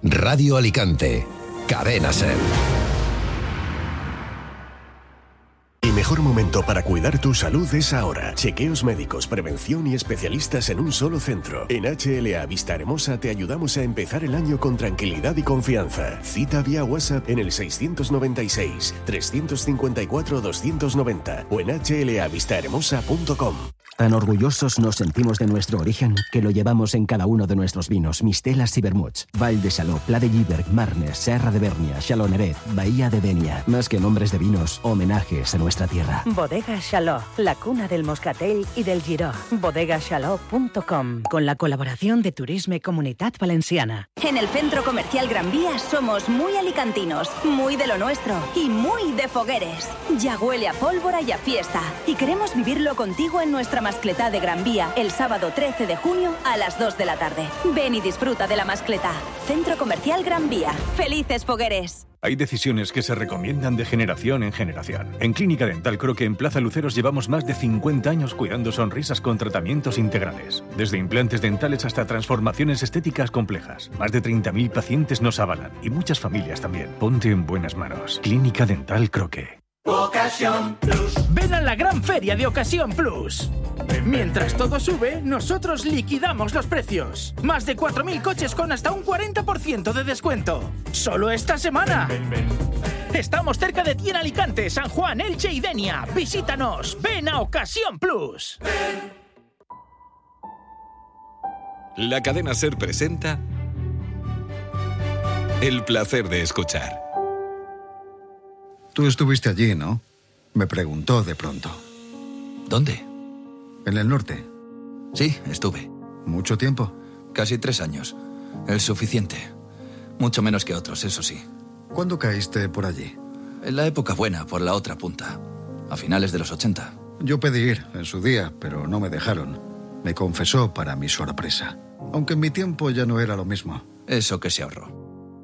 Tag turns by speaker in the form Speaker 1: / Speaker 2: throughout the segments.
Speaker 1: Radio Alicante. Cadena SER.
Speaker 2: El mejor momento para cuidar tu salud es ahora. Chequeos médicos, prevención y especialistas en un solo centro. En HLA Vista Hermosa te ayudamos a empezar el año con tranquilidad y confianza. Cita vía WhatsApp en el 696-354-290 o en hlavistahermosa.com.
Speaker 3: Tan orgullosos nos sentimos de nuestro origen que lo llevamos en cada uno de nuestros vinos. Mistelas y vermuts, Vall de Saló, Pla de Lliberg, Marnes, Serra de Bernia, Xaloneret, Bahía de Denia. Más que nombres de vinos, homenajes a nuestra tierra.
Speaker 4: Bodega Xaló, la cuna del moscatel y del giró. bodegaxaló.com, con la colaboración de Turisme Comunitat Valenciana.
Speaker 5: En el Centro Comercial Gran Vía somos muy alicantinos, muy de lo nuestro y muy de fogueres. Ya huele a pólvora y a fiesta. Y queremos vivirlo contigo en nuestra mascletá de Gran Vía el sábado 13 de junio a las 2 de la tarde. Ven y disfruta de la mascletá. Centro Comercial Gran Vía. ¡Felices fogueres!
Speaker 6: Hay decisiones que se recomiendan de generación en generación. En Clínica Dental Croque en Plaza Luceros llevamos más de 50 años cuidando sonrisas con tratamientos integrales. Desde implantes dentales hasta transformaciones estéticas complejas. Más de 30.000 pacientes nos avalan y muchas familias también. Ponte en buenas manos. Clínica Dental Croque.
Speaker 7: Ocasión Plus. Ven a la gran feria de Ocasión Plus. Mientras todo sube, nosotros liquidamos los precios. Más de 4.000 coches con hasta un 40% de descuento. Solo esta semana. Estamos cerca de ti en Alicante, San Juan, Elche y Denia. Visítanos. Ven a Ocasión Plus.
Speaker 8: La cadena SER presenta El placer de escuchar.
Speaker 9: Tú estuviste allí, ¿no? Me preguntó de pronto.
Speaker 10: ¿Dónde?
Speaker 9: En el norte.
Speaker 10: Sí, estuve.
Speaker 9: ¿Mucho tiempo?
Speaker 10: Casi 3 años. El suficiente. Mucho menos que otros, eso sí.
Speaker 9: ¿Cuándo caíste por allí?
Speaker 10: En la época buena, por la otra punta. A finales de los 80.
Speaker 9: Yo pedí ir en su día, pero no me dejaron. Me confesó para mi sorpresa. Aunque en mi tiempo ya no era lo mismo.
Speaker 10: Eso que se ahorró.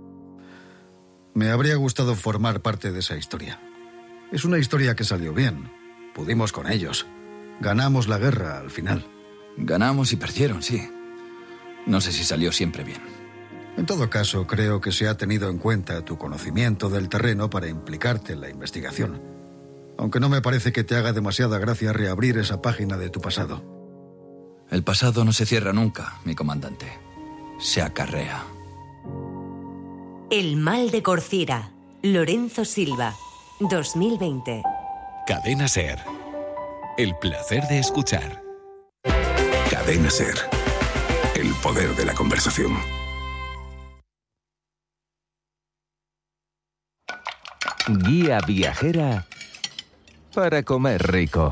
Speaker 9: Me habría gustado formar parte de esa historia. Es una historia que salió bien. Pudimos con ellos. Ganamos la guerra al final.
Speaker 10: Ganamos y perdieron, sí. No sé si salió siempre bien.
Speaker 9: En todo caso, creo que se ha tenido en cuenta tu conocimiento del terreno para implicarte en la investigación. Aunque no me parece que te haga demasiada gracia reabrir esa página de tu pasado.
Speaker 10: El pasado no se cierra nunca, mi comandante. Se acarrea.
Speaker 11: El mal de Corcira. Lorenzo Silva. 2020.
Speaker 8: Cadena SER. El placer de escuchar.
Speaker 1: Cadena SER. El poder de la conversación.
Speaker 12: Guía viajera para comer rico.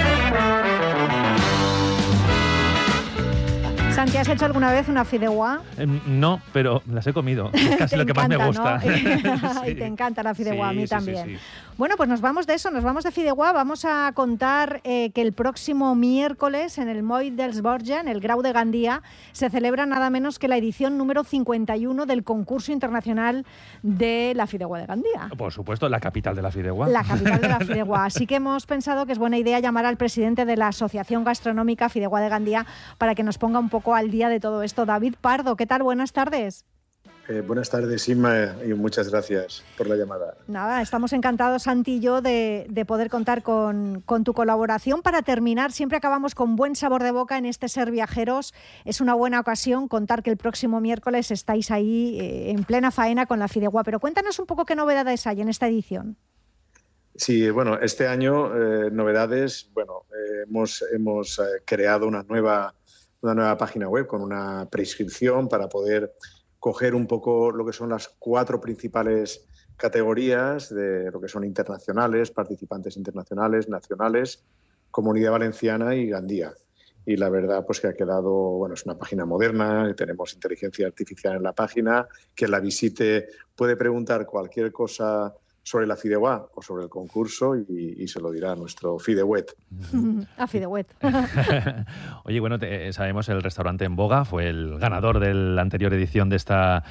Speaker 13: Santi, ¿has hecho alguna vez una fideuá?
Speaker 14: No, pero las he comido. Es casi lo que más me gusta.
Speaker 13: ¿No? Y te encanta la fideuá, a mí también. Sí. Bueno, pues nos vamos de eso, nos vamos de fideuá. Vamos a contar que el próximo miércoles en el Moll dels Borja, en el Grau de Gandía, se celebra nada menos que la edición número 51 del concurso internacional de la fideuá de Gandía.
Speaker 14: Por supuesto, la capital de la fideuá.
Speaker 13: La capital de la fideuá. Así que hemos pensado que es buena idea llamar al presidente de la Asociación Gastronómica Fideuá de Gandía para que nos ponga un poco al día de todo esto. David Pardo, ¿qué tal? Buenas tardes.
Speaker 15: Buenas tardes, Inma, y muchas gracias por la llamada.
Speaker 13: Nada, estamos encantados, Santi y yo, de poder contar con tu colaboración. Para terminar, siempre acabamos con buen sabor de boca en este Ser Viajeros. Es una buena ocasión contar que el próximo miércoles estáis ahí en plena faena con la fideuá. Pero cuéntanos un poco qué novedades hay en esta edición.
Speaker 15: Sí, bueno, este año novedades, hemos creado una nueva página web con una prescripción para poder coger un poco lo que son las 4 principales categorías de lo que son internacionales, participantes internacionales, nacionales, Comunidad Valenciana y Gandía. Y la verdad, pues que ha quedado, es una página moderna, tenemos inteligencia artificial en la página, quien la visite puede preguntar cualquier cosa sobre la fideuá o sobre el concurso y se lo dirá a nuestro Fideuet.
Speaker 13: A Fideuet.
Speaker 14: Oye, bueno, sabemos el restaurante En Boga fue el ganador de la anterior edición de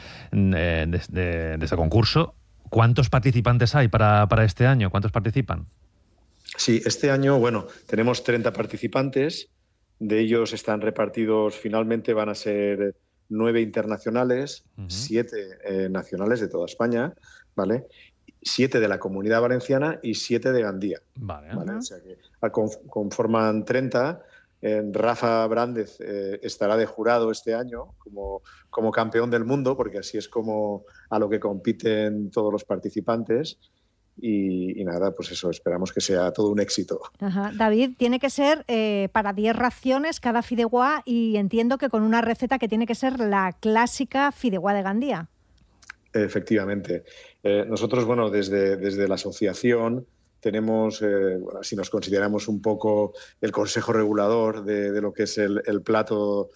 Speaker 14: este concurso. ¿Cuántos participantes hay para este año? ¿Cuántos participan?
Speaker 15: Sí, este año, tenemos 30 participantes. De ellos están repartidos, finalmente van a ser 9 internacionales, 7 nacionales de toda España, ¿vale? 7 de la Comunidad Valenciana y 7 de Gandía.
Speaker 14: ¿vale?
Speaker 15: O sea que conforman 30. Rafa Brández estará de jurado este año como campeón del mundo, porque así es como a lo que compiten todos los participantes. Y nada, pues eso, esperamos que sea todo un éxito.
Speaker 13: Ajá. David, tiene que ser para 10 raciones cada fideuá, y entiendo que con una receta que tiene que ser la clásica fideuá de Gandía.
Speaker 15: Efectivamente. Nosotros, bueno, desde la asociación tenemos, si nos consideramos un poco el consejo regulador de lo que es el plato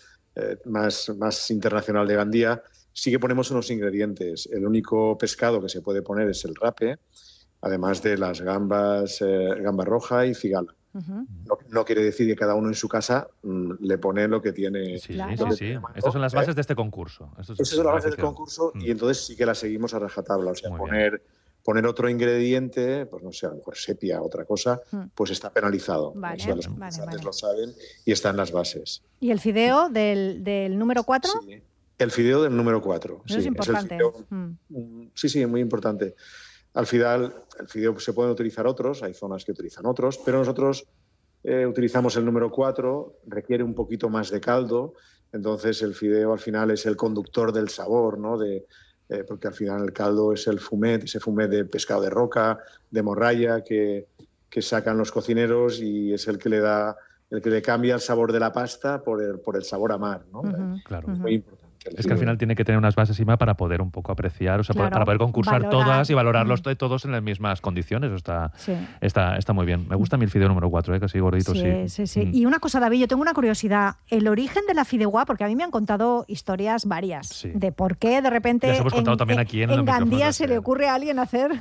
Speaker 15: más internacional de Gandía, sí que ponemos unos ingredientes. El único pescado que se puede poner es el rape, además de las gambas, gamba roja y cigala. No quiere decir que cada uno en su casa le pone lo que tiene.
Speaker 14: Sí. Estas son las bases de este concurso.
Speaker 15: Esas son las bases del concurso y entonces sí que las seguimos a rajatabla. O sea, poner otro ingrediente, pues no sé, a lo mejor sepia, otra cosa, pues está penalizado.
Speaker 13: Vale,
Speaker 15: o sea, los concursantes lo saben y está en las bases.
Speaker 13: ¿Y el fideo del número 4?
Speaker 15: Sí, el fideo del número 4.
Speaker 13: Eso es importante.
Speaker 15: Sí, muy importante. Al final, el fideo se pueden utilizar otros, hay zonas que utilizan otros, pero nosotros utilizamos el número 4, requiere un poquito más de caldo, entonces el fideo al final es el conductor del sabor, ¿no? Porque al final el caldo es ese fumet de pescado de roca, de morralla, que sacan los cocineros y es el que le cambia el sabor de la pasta por el sabor a mar, ¿no?
Speaker 14: Claro.
Speaker 15: Muy importante.
Speaker 14: Es que al final tiene que tener unas bases encima para poder un poco apreciar, o sea,
Speaker 13: claro,
Speaker 14: para poder concursar
Speaker 13: valorar.
Speaker 14: todas y valorarlos todos en las mismas condiciones. Está muy bien. Me gusta a mí el fideo número 4, que así gordito,
Speaker 13: sí. Y una cosa, David, yo tengo una curiosidad. El origen de la fideuá, porque a mí me han contado historias varias de por qué de repente
Speaker 14: las hemos contado también aquí en
Speaker 13: Gandía se le ocurre a alguien hacer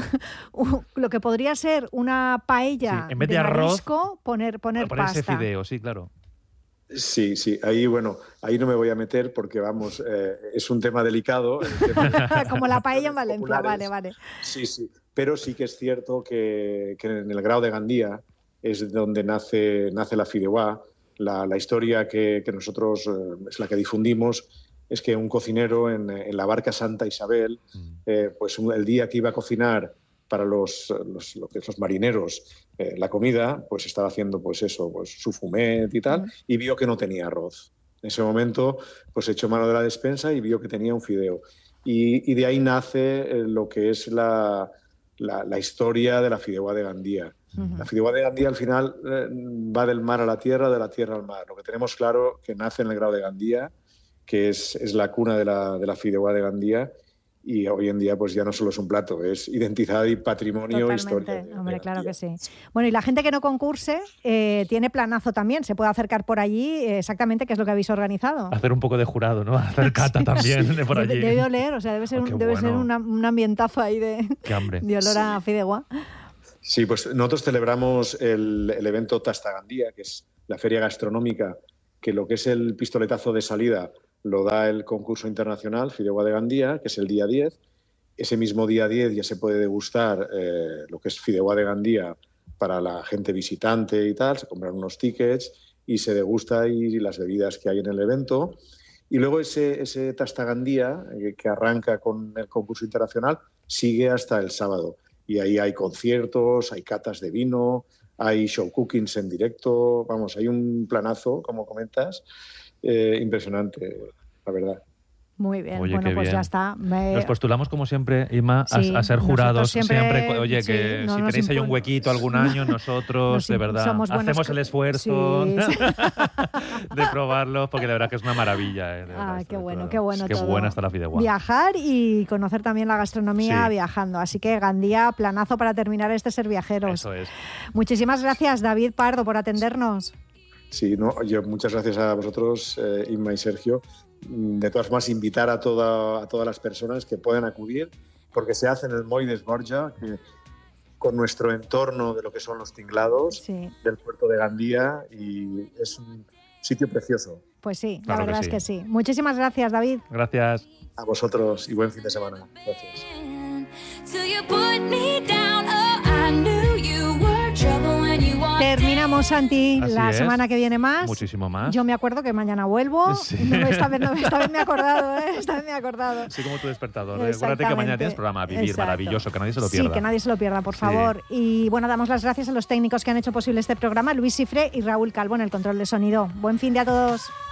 Speaker 13: lo que podría ser una paella
Speaker 14: en vez de arroz,
Speaker 13: poner pasta.
Speaker 14: Ese fideo, sí, claro.
Speaker 15: Sí, ahí no me voy a meter porque, vamos, es un tema delicado.
Speaker 13: Como la paella en Valencia, vale.
Speaker 15: Sí, pero sí que es cierto que en el Grau de Gandía es donde nace la fideuá. La historia que nosotros es la que difundimos es que un cocinero en la barca Santa Isabel, pues el día que iba a cocinar para los marineros la comida, pues estaba haciendo pues su fumet y tal, y vio que no tenía arroz. En ese momento pues echó mano de la despensa y vio que tenía un fideo. Y de ahí nace lo que es la historia de la fideuá de Gandía. La fideuá de Gandía al final va del mar a la tierra, de la tierra al mar. Lo que tenemos claro que nace en el Grau de Gandía, que es la cuna de la fideuá de Gandía, y hoy en día pues ya no solo es un plato, es identidad y patrimonio.
Speaker 13: Totalmente.
Speaker 15: Historia.
Speaker 13: Hombre, claro que sí. Bueno, y la gente que no concurse tiene planazo también, se puede acercar por allí, exactamente, ¿qué es lo que habéis organizado?
Speaker 14: Hacer un poco de jurado, ¿no? Hacer cata también de por allí.
Speaker 13: Debe oler, o sea, debe ser un ambientazo ahí de olor a fideuá.
Speaker 15: Sí, pues nosotros celebramos el evento Tasta Gandía, que es la feria gastronómica, que lo que es el pistoletazo de salida lo da el concurso internacional Fideuá de Gandía, que es el día 10. Ese mismo día 10 ya se puede degustar lo que es Fideuá de Gandía para la gente visitante y tal, se compran unos tickets y se degusta y las bebidas que hay en el evento. Y luego ese Tasta Gandía, que arranca con el concurso internacional, sigue hasta el sábado. Y ahí hay conciertos, hay catas de vino, hay show cookings en directo, vamos, hay un planazo, como comentas, impresionante, la verdad.
Speaker 13: Muy bien,
Speaker 14: oye,
Speaker 13: bueno, pues
Speaker 14: bien.
Speaker 13: Ya está.
Speaker 14: Nos postulamos, como siempre, Inma, a ser jurados. Siempre, oye, que si tenéis ahí un huequito algún año, nosotros, de verdad, hacemos el esfuerzo de probarlo, porque de verdad que es una maravilla.
Speaker 13: Qué bueno, qué bueno.
Speaker 14: Qué buena está la fideuá.
Speaker 13: Viajar y conocer también la gastronomía viajando. Así que Gandía, planazo para terminar este Ser Viajeros.
Speaker 14: Eso es.
Speaker 13: Muchísimas gracias, David Pardo, por atendernos.
Speaker 15: Sí, muchas gracias a vosotros, Inma y Sergio. De todas formas, invitar a todas las personas que puedan acudir, porque se hace en el Moll d'Esborja, con nuestro entorno de lo que son los tinglados del puerto de Gandía, y es un sitio precioso.
Speaker 13: Pues sí, la verdad es que sí. Muchísimas gracias, David.
Speaker 14: Gracias.
Speaker 15: A vosotros y buen fin de semana. Gracias.
Speaker 13: Terminamos vamos, Santi. La semana que viene más.
Speaker 14: Muchísimo más.
Speaker 13: Yo me acuerdo que mañana vuelvo. Sí. Esta vez me he acordado, Esta vez me he acordado.
Speaker 14: Sí, como tu despertador. Acuérdate que mañana tienes programa Vivir, maravilloso, que nadie se lo pierda.
Speaker 13: Sí, que nadie se lo pierda, por favor. Y bueno, damos las gracias a los técnicos que han hecho posible este programa, Luis Cifre y Raúl Calvo en el control de sonido. Buen fin de a todos.